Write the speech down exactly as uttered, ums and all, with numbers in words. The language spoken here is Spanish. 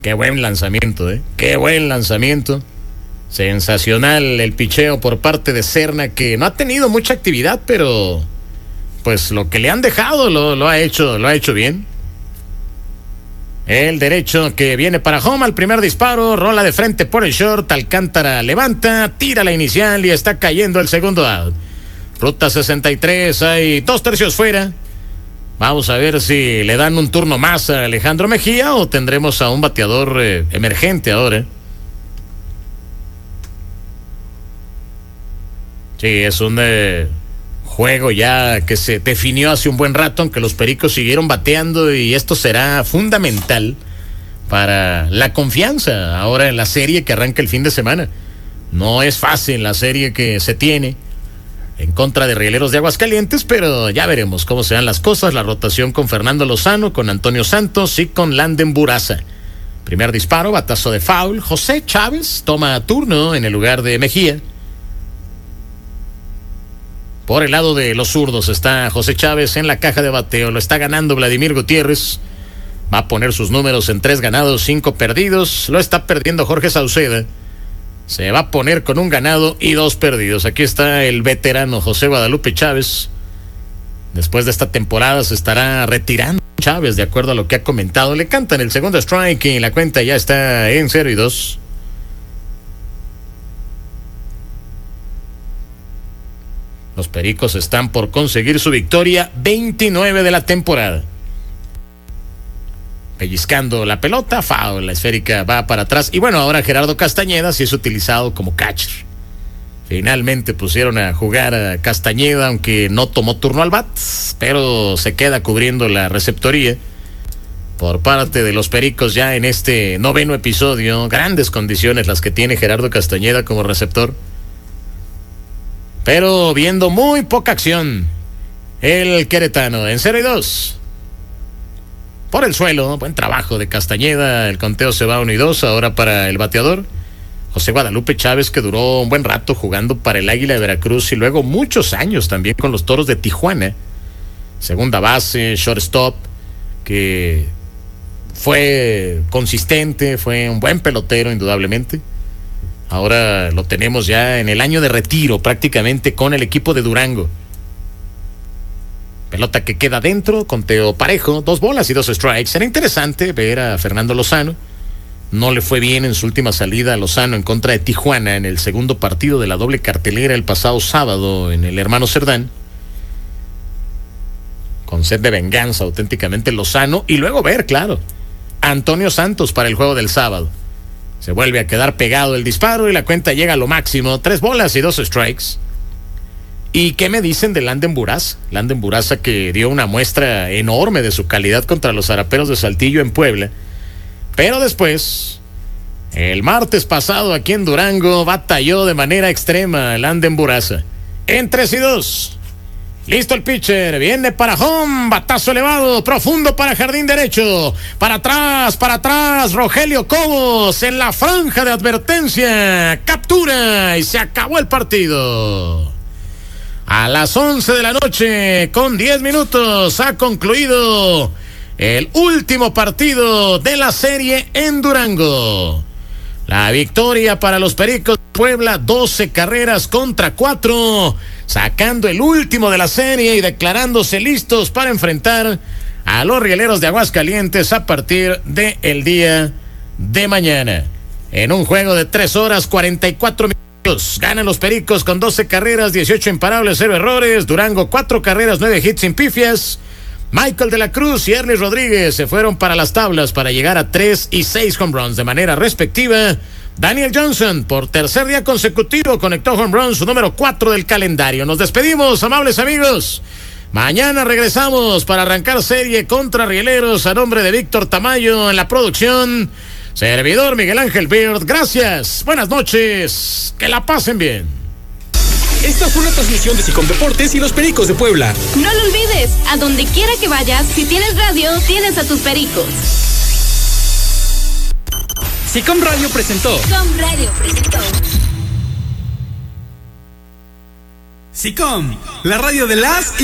Qué buen lanzamiento, ¿eh? Qué buen lanzamiento. Sensacional el picheo por parte de Serna, que no ha tenido mucha actividad, pero pues lo que le han dejado lo, lo ha hecho, lo ha hecho bien. El derecho que viene para home al primer disparo, rola de frente por el short, Alcántara levanta, tira la inicial y está cayendo el segundo out. Ruta sesenta y tres, hay dos tercios fuera. Vamos a ver si le dan un turno más a Alejandro Mejía o tendremos a un bateador eh, emergente ahora. Sí, es un eh, juego ya que se definió hace un buen rato, aunque los Pericos siguieron bateando, y esto será fundamental para la confianza ahora en la serie que arranca el fin de semana. No es fácil la serie que se tiene en contra de Rieleros de Aguascalientes, pero ya veremos cómo se dan las cosas. La rotación con Fernando Lozano, con Antonio Santos y con Landen Buraza. Primer disparo, batazo de foul. José Chávez toma turno en el lugar de Mejía. Por el lado de los zurdos está José Chávez en la caja de bateo. Lo está ganando Vladimir Gutiérrez. Va a poner sus números en tres ganados, cinco perdidos. Lo está perdiendo Jorge Sauceda. Se va a poner con un ganado y dos perdidos. Aquí está el veterano José Guadalupe Chávez. Después de esta temporada se estará retirando Chávez, de acuerdo a lo que ha comentado. Le cantan el segundo strike y la cuenta ya está en cero y dos. Los Pericos están por conseguir su victoria veintinueve de la temporada. Pellizcando la pelota, foul, la esférica va para atrás. Y bueno, ahora Gerardo Castañeda sí es utilizado como catcher. Finalmente pusieron a jugar a Castañeda, aunque no tomó turno al bat, pero se queda cubriendo la receptoría por parte de los Pericos ya en este noveno episodio. Grandes condiciones las que tiene Gerardo Castañeda como receptor, pero viendo muy poca acción el queretano. En cero y dos. Por el suelo, buen trabajo de Castañeda. El conteo se va a uno y dos ahora para el bateador José Guadalupe Chávez, que duró un buen rato jugando para el Águila de Veracruz y luego muchos años también con los Toros de Tijuana. Segunda base, shortstop, que fue consistente, fue un buen pelotero indudablemente. Ahora lo tenemos ya en el año de retiro prácticamente con el equipo de Durango. Pelota que queda dentro, conteo parejo, dos bolas y dos strikes. Será interesante ver a Fernando Lozano. No le fue bien en su última salida a Lozano en contra de Tijuana en el segundo partido de la doble cartelera el pasado sábado en el Hermano Cerdán. Con sed de venganza auténticamente Lozano. Y luego ver, claro, a Antonio Santos para el juego del sábado. Se vuelve a quedar pegado el disparo y la cuenta llega a lo máximo. Tres bolas y dos strikes. ¿Y qué me dicen de Landen Buraza? Landen Buraza, que dio una muestra enorme de su calidad contra los Araperos de Saltillo en Puebla. Pero después, el martes pasado aquí en Durango, batalló de manera extrema Landen Buraza. En tres y dos. Listo el pitcher, viene para home, batazo elevado, profundo para jardín derecho, para atrás, para atrás, Rogelio Cobos en la franja de advertencia, captura y se acabó el partido. A las once de la noche, con diez minutos, ha concluido el último partido de la serie en Durango. La victoria para los Pericos de Puebla, doce carreras contra cuatro, sacando el último de la serie y declarándose listos para enfrentar a los Rieleros de Aguascalientes a partir del día de mañana. En un juego de tres horas cuarenta y cuatro minutos. Ganan los Pericos con doce carreras, dieciocho imparables, cero errores. Durango, cuatro carreras, nueve hits sin pifias. Michael de la Cruz y Ernie Rodríguez se fueron para las tablas para llegar a tres y seis home runs de manera respectiva. Daniel Johnson, por tercer día consecutivo, conectó home run, su número cuatro del calendario. Nos despedimos, amables amigos. Mañana regresamos para arrancar serie contra Rieleros. A nombre de Víctor Tamayo en la producción, servidor Miguel Ángel Beard. Gracias, buenas noches, que la pasen bien. Esta fue una transmisión de Sicom Deportes y los Pericos de Puebla. No lo olvides, a donde quiera que vayas, si tienes radio, tienes a tus Pericos. Sicom Radio presentó. Sicom Radio presentó. Sicom, la radio de las